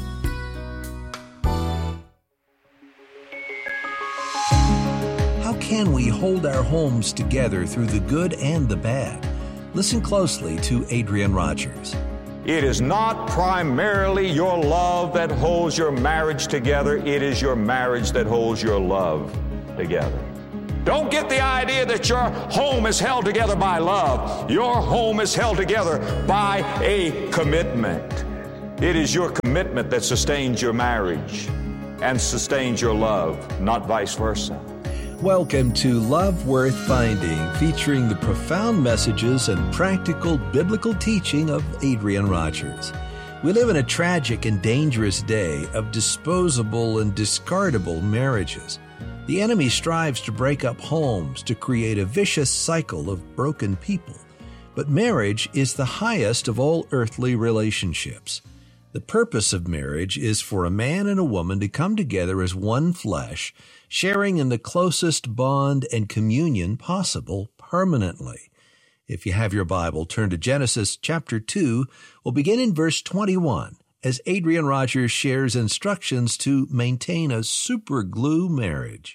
How
can we hold our homes together through the good and the bad? Listen closely to Adrian Rogers.
It is not primarily your love that holds your marriage together. It is your marriage that holds your love together. Don't get the idea that your home is held together by love. Your home is held together by a commitment. It is your commitment that sustains your marriage and sustains your love, not vice versa.
Welcome to Love Worth Finding, featuring the profound messages and practical biblical teaching of Adrian Rogers. We live in a tragic and dangerous day of disposable and discardable marriages. The enemy strives to break up homes to create a vicious cycle of broken people. But marriage is the highest of all earthly relationships. The purpose of marriage is for a man and a woman to come together as one flesh, sharing in the closest bond and communion possible permanently. If you have your Bible, turn to Genesis chapter two. We'll begin in verse twenty-one, as Adrian Rogers shares instructions to maintain a super glue marriage.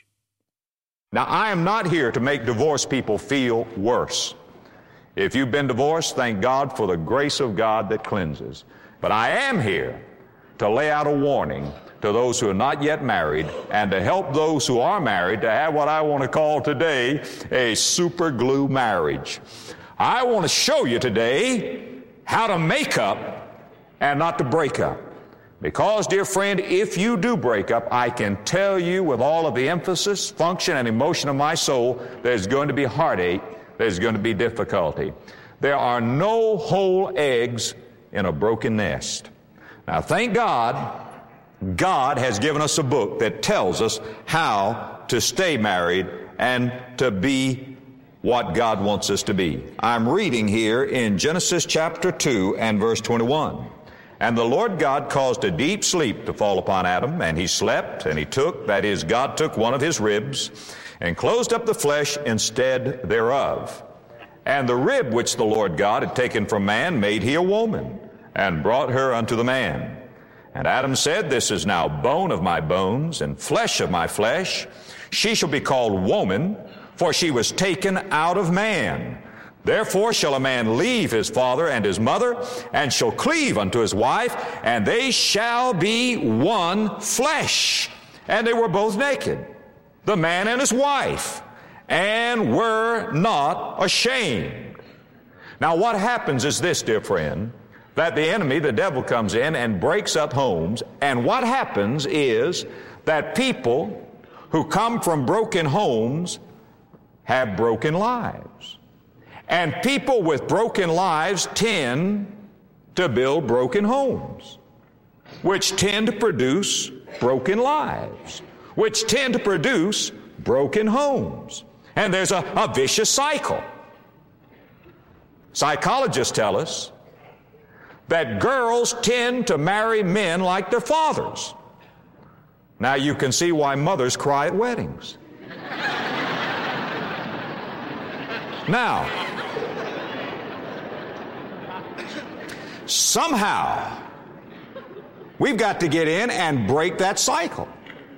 Now, I am not here to make divorced people feel worse. If you've been divorced, thank God for the grace of God that cleanses. But I am here to lay out a warning to those who are not yet married and to help those who are married to have what I want to call today a super glue marriage. I want to show you today how to make up and not to break up. Because, dear friend, if you do break up, I can tell you with all of the emphasis, function, and emotion of my soul, there's going to be heartache, there's going to be difficulty. There are no whole eggs in a broken nest. Now, thank God, God has given us a book that tells us how to stay married and to be what God wants us to be. I'm reading here in Genesis chapter two and verse twenty-one. And the Lord God caused a deep sleep to fall upon Adam, and he slept, and he took, that is, God took one of his ribs, and closed up the flesh instead thereof. And the rib which the Lord God had taken from man made he a woman, and brought her unto the man. And Adam said, This is now bone of my bones, and flesh of my flesh. She shall be called woman, for she was taken out of man. Therefore shall a man leave his father and his mother, and shall cleave unto his wife, and they shall be one flesh. And they were both naked, the man and his wife, and were not ashamed. Now what happens is this, dear friend, that the enemy, the devil, comes in and breaks up homes, and what happens is that people who come from broken homes have broken lives. And people with broken lives tend to build broken homes, which tend to produce broken lives, which tend to produce broken homes. And there's a, a vicious cycle. Psychologists tell us that girls tend to marry men like their fathers. Now you can see why mothers cry at weddings. Now, somehow, we've got to get in and break that cycle.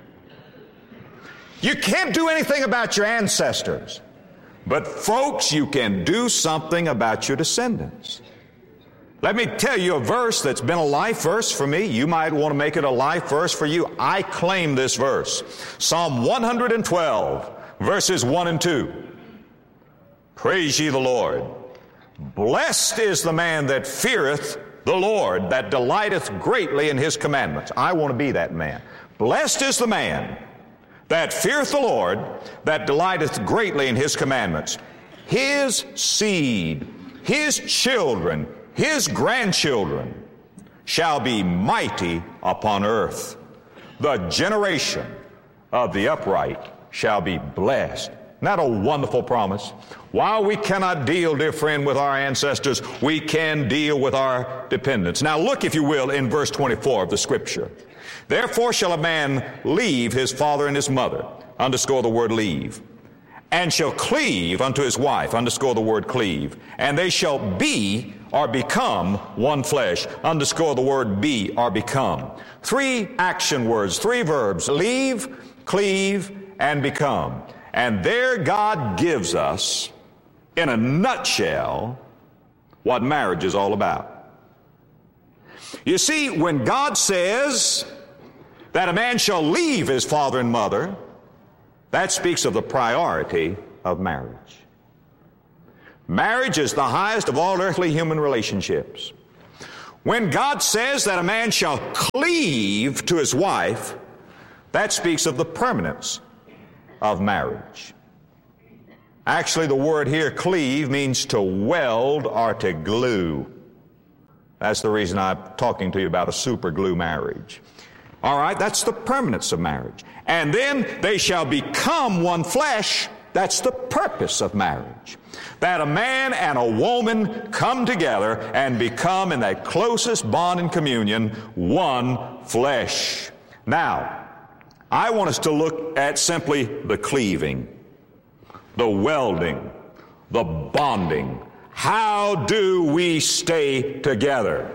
You can't do anything about your ancestors, but folks, you can do something about your descendants. Let me tell you a verse that's been a life verse for me. You might want to make it a life verse for you. I claim this verse. Psalm one hundred twelve, verses one and two. Praise ye the Lord. Blessed is the man that feareth the Lord, that delighteth greatly in his commandments. I want to be that man. Blessed is the man that feareth the Lord, that delighteth greatly in his commandments. His seed, his children, his grandchildren shall be mighty upon earth. The generation of the upright shall be blessed. Isn't that a wonderful promise? While we cannot deal, dear friend, with our ancestors, we can deal with our dependents. Now look, if you will, in verse twenty-four of the scripture. Therefore shall a man leave his father and his mother, underscore the word leave, and shall cleave unto his wife, underscore the word cleave, and they shall be or become one flesh, underscore the word be or become. Three action words, three verbs, leave, cleave, and become. And there God gives us, in a nutshell, what marriage is all about. You see, when God says that a man shall leave his father and mother, that speaks of the priority of marriage. Marriage is the highest of all earthly human relationships. When God says that a man shall cleave to his wife, that speaks of the permanence of marriage. Actually, the word here, cleave, means to weld or to glue. That's the reason I'm talking to you about a super glue marriage. All right, that's the permanence of marriage. And then they shall become one flesh. That's the purpose of marriage. That a man and a woman come together and become, in that closest bond and communion, one flesh. Now, I want us to look at simply the cleaving, the welding, the bonding. How do we stay together?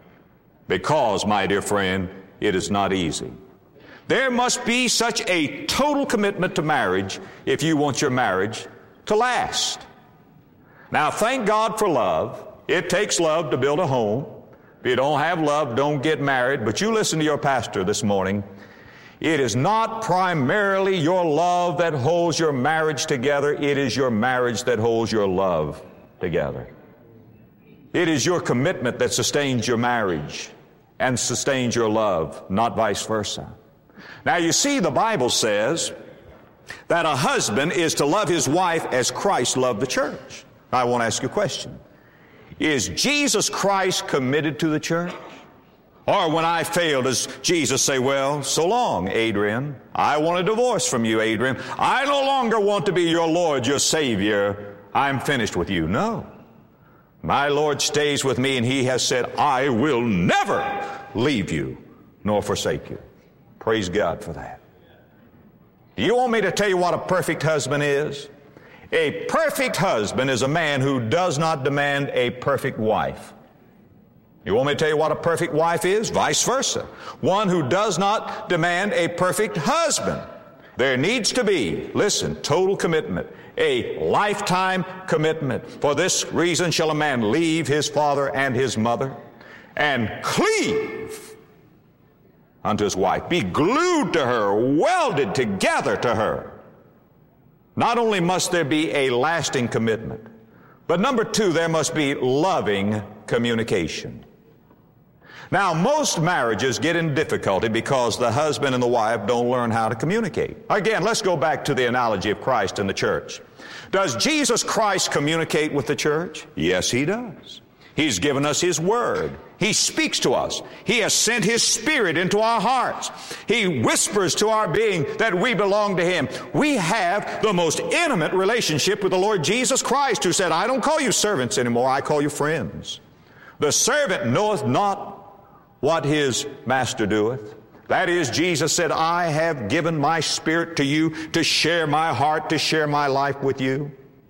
Because, my dear friend, it is not easy. There must be such a total commitment to marriage if you want your marriage to last. Now, thank God for love. It takes love to build a home. If you don't have love, don't get married. But you listen to your pastor this morning. It is not primarily your love that holds your marriage together. It is your marriage that holds your love together. It is your commitment that sustains your marriage and sustains your love, not vice versa. Now, you see, the Bible says that a husband is to love his wife as Christ loved the church. I want to ask you a question. Is Jesus Christ committed to the church? Or when I fail, does Jesus say, well, so long, Adrian. I want a divorce from you, Adrian. I no longer want to be your Lord, your Savior. I'm finished with you. No. My Lord stays with me, and He has said, I will never leave you nor forsake you. Praise God for that. Do you want me to tell you what a perfect husband is? A perfect husband is a man who does not demand a perfect wife. You want me to tell you what a perfect wife is? Vice versa. One who does not demand a perfect husband. There needs to be, listen, total commitment, a lifetime commitment. For this reason shall a man leave his father and his mother and cleave unto his wife, be glued to her, welded together to her. Not only must there be a lasting commitment, but number two, there must be loving communication. Now, most marriages get in difficulty because the husband and the wife don't learn how to communicate. Again, let's go back to the analogy of Christ and the church. Does Jesus Christ communicate with the church? Yes, He does. He's given us His Word. He speaks to us. He has sent His Spirit into our hearts. He whispers to our being that we belong to Him. We have the most intimate relationship with the Lord Jesus Christ, who said, I don't call you servants anymore, I call you friends. The servant knoweth not what his master doeth. That is, Jesus said, I have given my Spirit to you to share my heart, to share my life with you.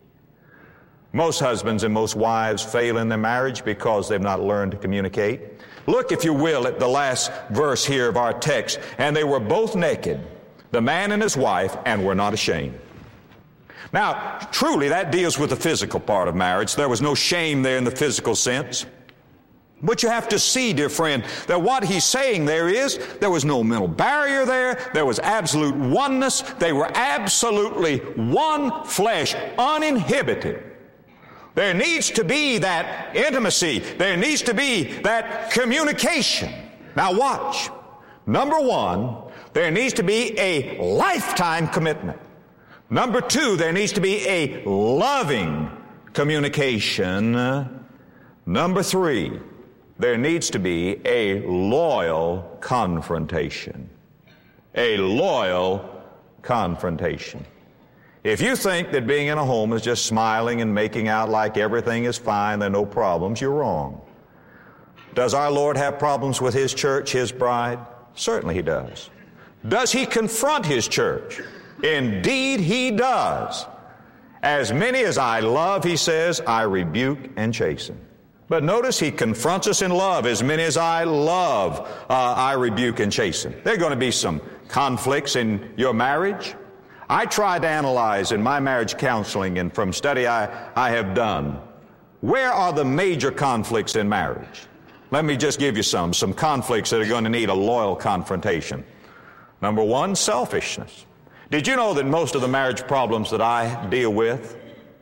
Most husbands and most wives fail in their marriage because they've not learned to communicate. Look, if you will, at the last verse here of our text. And they were both naked, the man and his wife, and were not ashamed. Now, truly, that deals with the physical part of marriage. There was no shame there in the physical sense. But you have to see, dear friend, that what he's saying there is there was no mental barrier there. There was absolute oneness. They were absolutely one flesh, uninhibited. There needs to be that intimacy. There needs to be that communication. Now watch. Number one, there needs to be a lifetime commitment. Number two, there needs to be a loving communication. Number three, there needs to be a loyal confrontation. A loyal confrontation. If you think that being in a home is just smiling and making out like everything is fine, there are no problems, you're wrong. Does our Lord have problems with His church, His bride? Certainly He does. Does He confront His church? Indeed He does. As many as I love, He says, I rebuke and chasten. But notice He confronts us in love. As many as I love, uh, I rebuke and chasten. There are going to be some conflicts in your marriage. I tried to analyze in my marriage counseling and from study I, I have done, where are the major conflicts in marriage? Let me just give you some, some conflicts that are going to need a loyal confrontation. Number one, selfishness. Did you know that most of the marriage problems that I deal with,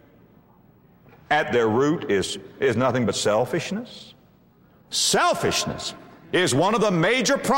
at their root is, is nothing but selfishness? Selfishness is one of the major problems